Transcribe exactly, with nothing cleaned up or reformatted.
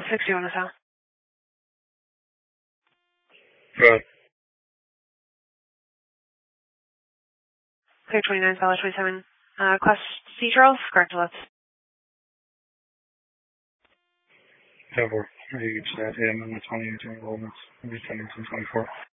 sixty-one Hotel. Good. Clear twenty-nine, solid twenty-seven. Uh, class C, Charles, correct to left. ten four. You reached that him in the twenty, twenty moments. Maybe ten, twenty-four.